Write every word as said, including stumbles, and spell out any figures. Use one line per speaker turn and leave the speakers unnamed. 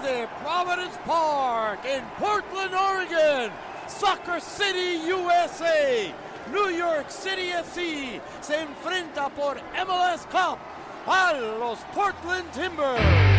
Desde Providence Park in Portland, Oregon, Soccer City, U S A, New York City F C se enfrenta por M L S Cup a los Portland Timbers.